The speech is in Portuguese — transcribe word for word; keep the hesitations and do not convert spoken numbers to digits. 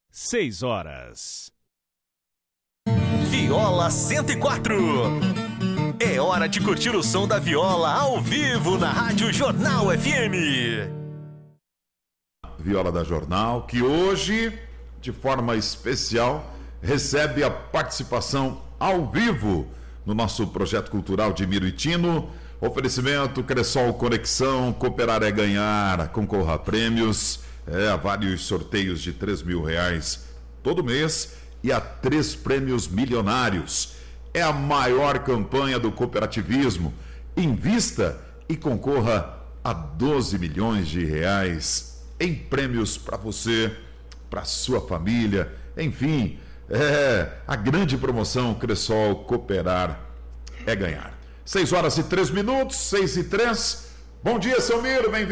seis horas. Viola cento e quatro. É hora de curtir o som da viola ao vivo na Rádio Jornal F M. Viola da Jornal, que hoje, de forma especial, recebe a participação ao vivo no nosso projeto cultural de Miritino. Oferecimento Cressol Conexão, Cooperar é Ganhar, concorra a prêmios, é, a vários sorteios de três mil reais todo mês e a três prêmios milionários. É a maior campanha do cooperativismo. Invista e concorra a doze milhões de reais em prêmios para você, para sua família, enfim, é a grande promoção Cressol Cooperar é Ganhar. seis horas e três minutos, seis e três. Bom dia, seu Miro, bem-vindo.